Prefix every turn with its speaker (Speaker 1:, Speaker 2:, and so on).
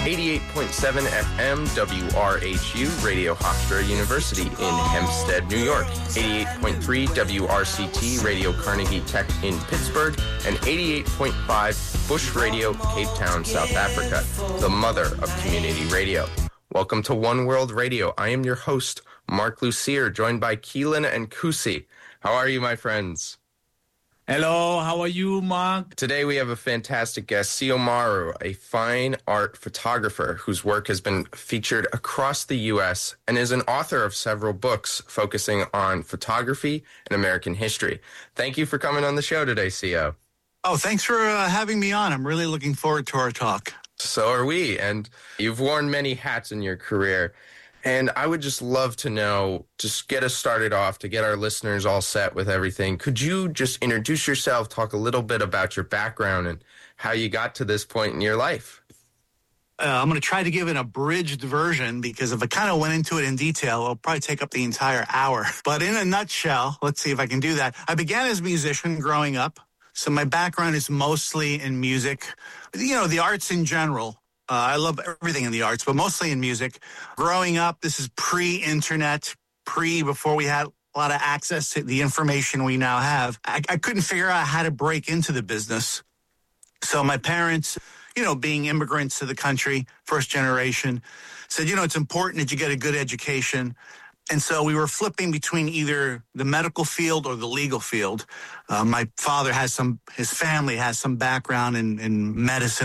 Speaker 1: 88.7 FM WRHU, Radio Hofstra University in Hempstead, New York. 88.3 WRCT, Radio Carnegie Tech in Pittsburgh. And 88.5 Bush Radio, Cape Town, South Africa, the mother of community radio. Welcome to One World Radio. I am your host, Mark Lucier, joined by Keelan and Kusi. How are you, my friends?
Speaker 2: Hello, how are you, Mark?
Speaker 1: Today we have a fantastic guest, Sio Maru, a fine art photographer whose work has been featured across the U.S. and is an author of several books focusing on photography and American history. Thank you for coming on the show today, Sio.
Speaker 3: Oh, thanks for having me on. I'm really looking forward to our talk.
Speaker 1: So are we, and you've worn many hats in your career. And I would just love to know, just get us started off, to get our listeners all set with everything. Could you just introduce yourself, talk a little bit about your background and how you got to this point in your life?
Speaker 3: I'm going to try to give an abridged version because if I kind of went into it in detail, it'll probably take up the entire hour. But in a nutshell, let's see if I can do that. I began as a musician growing up. So my background is mostly in music, the arts in general. I love everything in the arts, but mostly in music. Growing up, this is pre-internet, before we had a lot of access to the information we now have. I couldn't figure out how to break into the business. So my parents, being immigrants to the country, first generation, said, it's important that you get a good education. And so we were flipping between either the medical field or the legal field. My father his family has some background in medicine